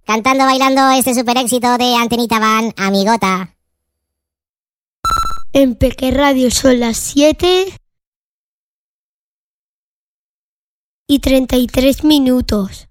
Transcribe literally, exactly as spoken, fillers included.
cantando, bailando este super éxito de Antenita Van, Amigota. En Peque Radio son las siete y treinta y tres minutos.